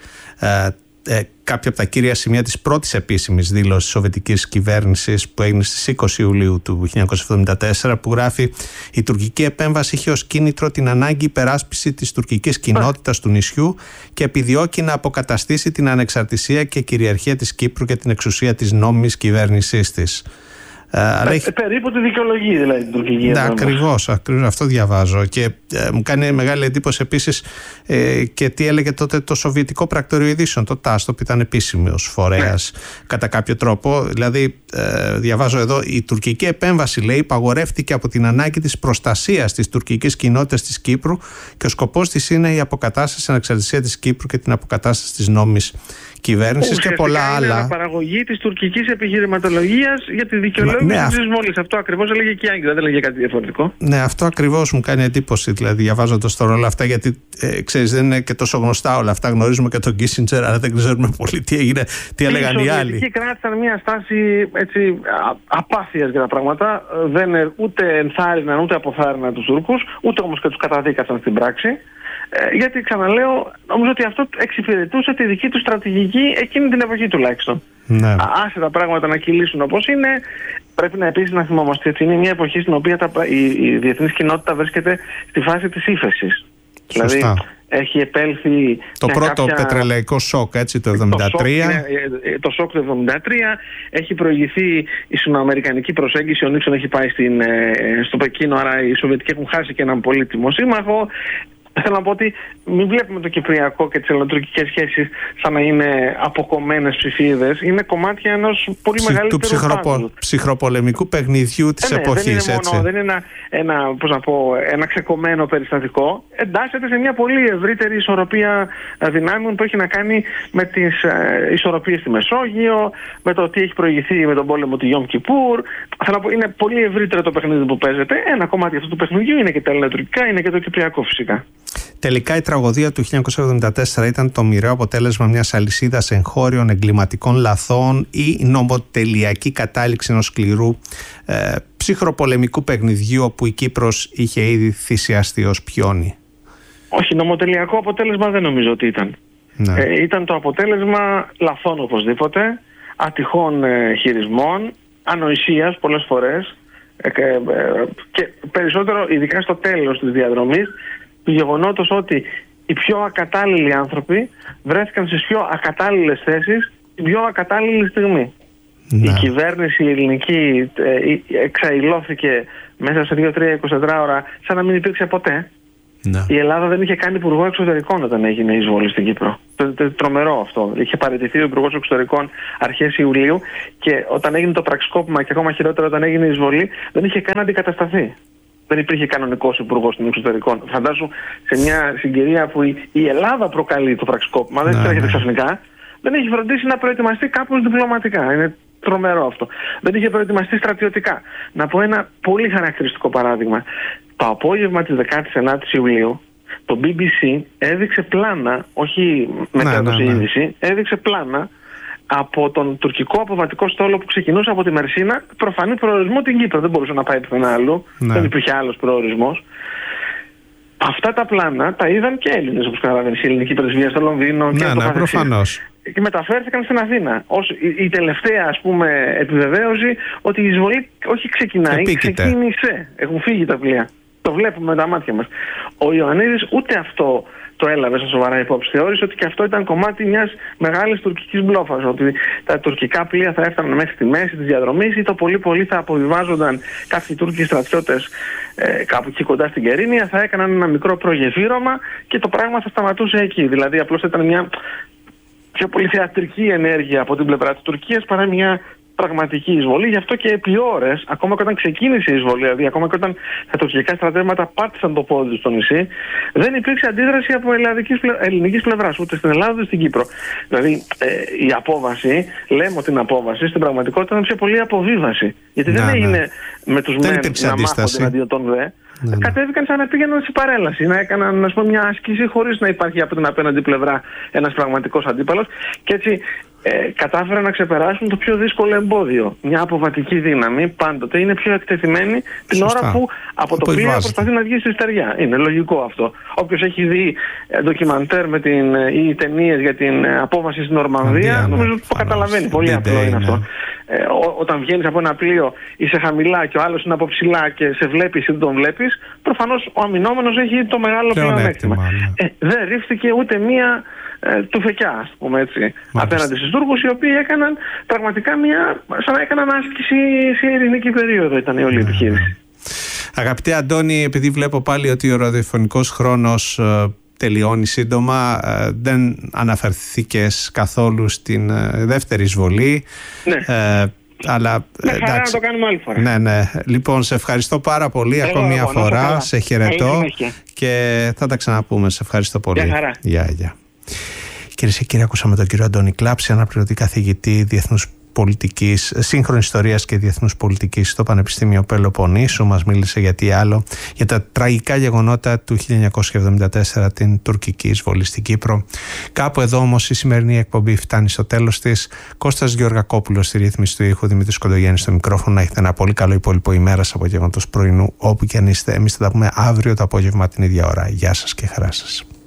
κάποια από τα κύρια σημεία της πρώτης επίσημης δήλωσης της Σοβιετικής κυβέρνησης που έγινε στις 20 Ιουλίου του 1974, που γράφει: «Η τουρκική επέμβαση είχε ως κίνητρο την ανάγκη υπεράσπιση της τουρκικής κοινότητας του νησιού και επιδιώκει να αποκαταστήσει την ανεξαρτησία και κυριαρχία της Κύπρου και την εξουσία της νόμιμης κυβέρνησής της». Περίπου τη δικαιολογεί δηλαδή την τουρκική. Ναι, ακριβώς αυτό διαβάζω. Και μου κάνει μεγάλη εντύπωση επίσης και τι έλεγε τότε το Σοβιετικό Πρακτορείο Ειδήσεων, το ΤΑΣ, που ήταν επίσημος φορέας κατά κάποιο τρόπο. Δηλαδή, διαβάζω εδώ: «Η τουρκική επέμβαση, λέει, υπαγορεύτηκε από την ανάγκη της προστασίας της τουρκικής κοινότητας της Κύπρου και ο σκοπός της είναι η αποκατάσταση, ανεξαρτησία της Κύπρου και την αποκατάσταση της νόμιμης κυβέρνησης και πολλά άλλα». Είναι αναπαραγωγή της τουρκικής επιχειρηματολογίας για τη δικαιολόγηση της εισβολής. Αυτό ακριβώς έλεγε και η Άγκυρα, δεν έλεγε κάτι διαφορετικό. Ναι, αυτό ακριβώς μου κάνει εντύπωση, δηλαδή, διαβάζοντας τώρα όλα αυτά, γιατί ξέρεις, δεν είναι και τόσο γνωστά όλα αυτά. Γνωρίζουμε και τον Κίσιντζερ, αλλά δεν ξέρουμε πολύ τι έγινε, τι έλεγαν οι άλλοι. Οι Σοβιετικοί κράτησαν μια στάση απάθειας για τα πράγματα. Δεν ούτε ενθάρρυναν ούτε αποθάρρυναν τους Τούρκους, ούτε όμως και τους καταδίκασαν στην πράξη. Γιατί, ξαναλέω, νομίζω ότι αυτό εξυπηρετούσε τη δική του στρατηγική εκείνη την εποχή τουλάχιστον. Ναι. Άσε τα πράγματα να κυλήσουν όπως είναι. Πρέπει επίσης να θυμόμαστε ότι είναι μια εποχή στην οποία η διεθνής κοινότητα βρίσκεται στη φάση της ύφεσης. Δηλαδή έχει επέλθει το πρώτο πετρελαϊκό σοκ, έτσι, το 1973. Το σοκ του 1973. Έχει προηγηθεί η σουνοαμερικανική προσέγγιση. Ο Νίξον έχει πάει στο Πεκίνο, άρα οι Σοβιετικοί έχουν χάσει και έναν πολύτιμο σύμμαχο. θέλω να πω ότι μην βλέπουμε το κυπριακό και τις ελληνοτουρκικές σχέσεις σαν να είναι αποκομμένες ψηφίδες. Είναι κομμάτια ενός πολύ μεγαλύτερου του ψυχροπολεμικού παιχνιδιού της εποχής. Δεν είναι ένα ξεκομμένο περιστατικό. Εντάσσεται σε μια πολύ ευρύτερη ισορροπία δυνάμεων που έχει να κάνει με τις ισορροπίες στη Μεσόγειο, με το τι έχει προηγηθεί με τον πόλεμο του Γιόμ Κιπούρ. Θέλω να πω, είναι πολύ ευρύτερο το παιχνίδι που παίζεται. Ένα κομμάτι αυτού του παιχνιδιού είναι και τα ελληνοτουρκικά, είναι και το κυπριακό φυσικά. Τελικά η τραγωδία του 1974 ήταν το μοιραίο αποτέλεσμα μιας αλυσίδας εγχώριων εγκληματικών λαθών ή νομοτελειακή κατάληξη ενός σκληρού ψυχροπολεμικού παιχνιδιού όπου η Κύπρος είχε ήδη θυσιαστεί ως πιόνι? Όχι, νομοτελειακό αποτέλεσμα δεν νομίζω ότι ήταν. Ναι. Ήταν το αποτέλεσμα λαθών οπωσδήποτε, ατυχών χειρισμών, ανοησίας πολλές φορές και περισσότερο ειδικά στο τέλος της διαδρομής του γεγονότος ότι οι πιο ακατάλληλοι άνθρωποι βρέθηκαν στις πιο ακατάλληλες θέσεις την πιο ακατάλληλη στιγμή. Η κυβέρνηση η ελληνική εξαϊλώθηκε μέσα σε 2-3-24 ώρα σαν να μην υπήρξε ποτέ. Η Ελλάδα δεν είχε κάνει υπουργό εξωτερικών όταν έγινε η εισβολή στην Κύπρο. Τρομερό αυτό. Είχε παραιτηθεί ο υπουργός εξωτερικών αρχές Ιουλίου και όταν έγινε το πραξικόπημα και ακόμα χειρότερα όταν έγινε η εισβολή δεν είχε καν αντικατασταθεί. Δεν υπήρχε κανονικός υπουργός των εξωτερικών. Φαντάσου σε μια συγκυρία που η Ελλάδα προκαλεί το πραξικόπημα, δεν τρέχεται ξαφνικά, δεν έχει φροντίσει να προετοιμαστεί κάπως διπλωματικά. Είναι τρομερό αυτό. Δεν είχε προετοιμαστεί στρατιωτικά. Να πω ένα πολύ χαρακτηριστικό παράδειγμα. Το απόγευμα της 19ης Ιουλίου το BBC έδειξε πλάνα, όχι μετέδωσε είδηση, έδειξε πλάνα από τον τουρκικό αποβατικό στόλο που ξεκινούσε από τη Μερσίνα, προφανή προορισμό την Κύπρο. Δεν μπορούσε να πάει πουθενά αλλού. Δεν υπήρχε άλλος προορισμός. Αυτά τα πλάνα τα είδαν και Έλληνες, όπως καταλαβαίνεις, η ελληνική πρεσβεία στο Λονδίνο και προφανώς. Και μεταφέρθηκαν στην Αθήνα. Ως η τελευταία, ας πούμε, επιβεβαίωση ότι η εισβολή όχι ξεκινάει, ξεκίνησε. Έχουν φύγει τα πλοία. Το βλέπουμε με τα μάτια μας. Ο Ιωαννίδης ούτε αυτό το έλαβε στα σοβαρά υπόψη. Θεώρησε ότι και αυτό ήταν κομμάτι μιας μεγάλης τουρκικής μπλόφας. Ότι τα τουρκικά πλοία θα έφταναν μέχρι τη μέση της διαδρομής ή το πολύ πολύ θα αποβιβάζονταν κάποιοι Τούρκοι στρατιώτες κάπου εκεί κοντά στην Κερίνια, θα έκαναν ένα μικρό προγεφύρωμα και το πράγμα θα σταματούσε εκεί. Δηλαδή απλώς ήταν μια πιο πολύ θεατρική ενέργεια από την πλευρά της Τουρκίας παρά μια πραγματική εισβολή. Γι' αυτό και επί ώρες, ακόμα και όταν ξεκίνησε η εισβολή, δηλαδή ακόμα και όταν τα τουρκικά στρατεύματα πάτησαν το πόδι στο νησί, δεν υπήρξε αντίδραση από ελληνικής πλευράς, ούτε στην Ελλάδα ούτε στην Κύπρο. Δηλαδή η απόβαση, λέμε ότι είναι απόβαση, στην πραγματικότητα ήταν πιο πολύ αποβίβαση. Γιατί δεν έγινε με τους μεν να μάχονται εναντίον των δε. Κατέβηκαν σαν να πήγαιναν σε παρέλαση, να έκαναν, ας πούμε, μια άσκηση χωρίς να υπάρχει από την απέναντι πλευρά ένας πραγματικός αντίπαλος και έτσι κατάφεραν να ξεπεράσουν το πιο δύσκολο εμπόδιο. Μια αποβατική δύναμη πάντοτε είναι πιο εκτεθειμένη την ώρα που από το πλοίο προσπαθεί να βγει στη στεριά. Είναι λογικό αυτό. Όποιος έχει δει ντοκιμαντέρ ή ταινίες για την απόβαση στην Νορμανδία, νομίζω ότι το καταλαβαίνει. Πολύ απλό είναι αυτό. Όταν βγαίνεις από ένα πλοίο, είσαι χαμηλά και ο άλλος είναι από ψηλά και σε βλέπεις ή δεν τον βλέπεις, προφανώς ο αμυνόμενος έχει το μεγάλο πλεονέκτημα. Δεν ρίφθηκε ούτε μία τουφεκιά, ας πούμε έτσι, απέναντι στους Τούρκους, οι οποίοι έκαναν πραγματικά σαν να έκαναν άσκηση σε ειρηνική περίοδο ήταν η όλη επιχείρηση. Αγαπητέ Αντώνη, επειδή βλέπω πάλι ότι ο ραδιοφωνικός χρόνος τελειώνει σύντομα, δεν αναφερθήκες καθόλου στην δεύτερη εισβολή. Αλλά χαρά να το κάνουμε άλλη φορά. Ναι. Λοιπόν, σε ευχαριστώ πάρα πολύ ακόμη μια φορά. Σε χαιρετώ και θα τα ξαναπούμε. Σε ευχαριστώ πολύ. Γεια. Κυρίες και κύριοι, ακούσαμε τον κύριο Αντώνη Κλάψη, αναπληρωτή καθηγητή διεθνούς πολιτικής, σύγχρονης ιστορίας και διεθνούς πολιτικής στο Πανεπιστήμιο Πελοποννήσου. Μας μίλησε για τα τραγικά γεγονότα του 1974, την τουρκική εισβολή στην Κύπρο. Κάπου εδώ όμως η σημερινή εκπομπή φτάνει στο τέλος της. Κώστας Γεωργακόπουλος στη ρύθμιση του ήχου, Δημήτρης Κοντογιάννης στο μικρόφωνο. Να έχετε ένα πολύ καλό υπόλοιπο ημέρας, απογεύματος, πρωινού, όπου και αν είστε. Εμείς θα τα πούμε αύριο το απόγευμα την ίδια ώρα. Γεια σας και χαρά σας.